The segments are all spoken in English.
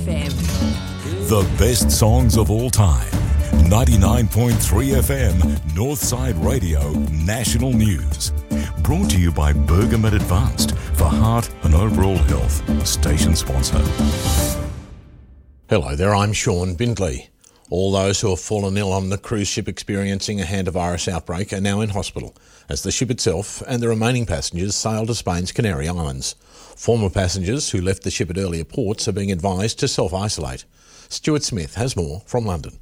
FM. The best songs of all time. 99.3 FM, Northside Radio, National News. Brought to you by Bergamet Advanced for heart and overall health. Station sponsor. Hello there, I'm Sean Bindley. All those who have fallen ill on the cruise ship experiencing a hantavirus outbreak are now in hospital, as the ship itself and the remaining passengers sail to Spain's Canary Islands. Former passengers who left the ship at earlier ports are being advised to self-isolate. Stuart Smith has more from London.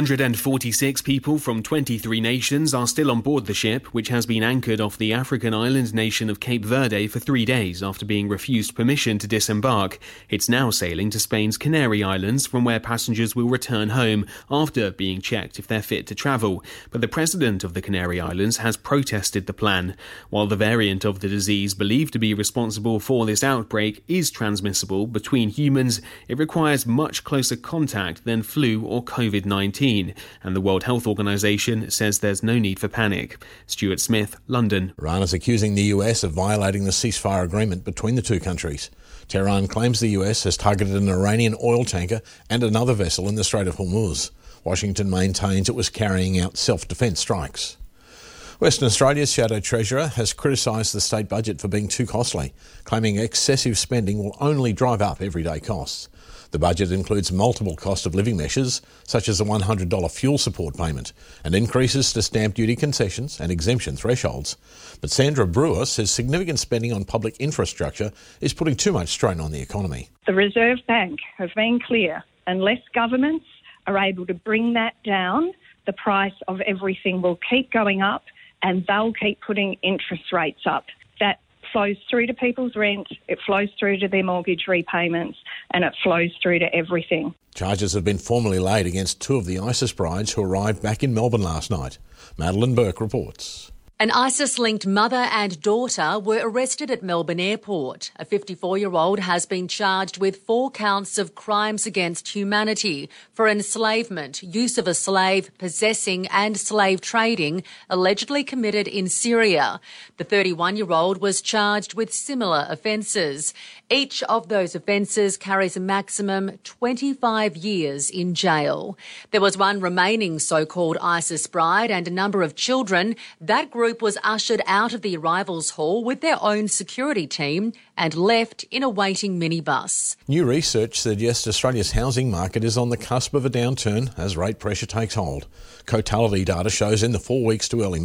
146 people from 23 nations are still on board the ship, which has been anchored off the African island nation of Cape Verde for 3 days after being refused permission to disembark. It's now sailing to Spain's Canary Islands, from where passengers will return home after being checked if they're fit to travel. But the president of the Canary Islands has protested the plan. While the variant of the disease believed to be responsible for this outbreak is transmissible between humans, it requires much closer contact than flu or COVID-19. And the World Health Organization says there's no need for panic. Stuart Smith, London. Iran is accusing the US of violating the ceasefire agreement between the two countries. Tehran claims the US has targeted an Iranian oil tanker and another vessel in the Strait of Hormuz. Washington maintains it was carrying out self-defence strikes. Western Australia's Shadow Treasurer has criticised the state budget for being too costly, claiming excessive spending will only drive up everyday costs. The budget includes multiple cost of living measures, such as a $100 fuel support payment, and increases to stamp duty concessions and exemption thresholds. But Sandra Brewer says significant spending on public infrastructure is putting too much strain on the economy. The Reserve Bank have been clear, unless governments are able to bring that down, the price of everything will keep going up and they'll keep putting interest rates up. That flows through to people's rent, it flows through to their mortgage repayments, and it flows through to everything. Charges have been formally laid against two of the ISIS brides who arrived back in Melbourne last night. Madeline Burke reports. An ISIS-linked mother and daughter were arrested at Melbourne Airport. A 54-year-old has been charged with 4 counts of crimes against humanity for enslavement, use of a slave, possessing and slave trading, allegedly committed in Syria. The 31-year-old was charged with similar offences. Each of those offences carries a maximum 25 years in jail. There was one remaining so-called ISIS bride and a number of children. That group was ushered out of the arrivals hall with their own security team and left in a waiting minibus. New research suggests Australia's housing market is on the cusp of a downturn as rate pressure takes hold. Cotality data shows in the 4 weeks to early